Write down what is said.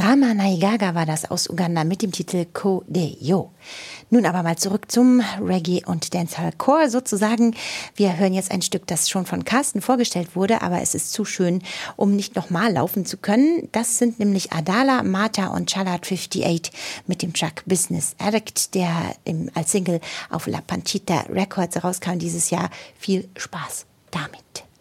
Rama Naigaga war das aus Uganda mit dem Titel Kodeyo. Nun aber mal zurück zum Reggae- und Dancehall-Chor sozusagen. Wir hören jetzt ein Stück, das schon von Carsten vorgestellt wurde, aber es ist zu schön, um nicht nochmal laufen zu können. Das sind nämlich Adala, Martha und Chalat 58 mit dem Track Business Addict, der als Single auf La Panchita Records herauskam dieses Jahr. Viel Spaß damit.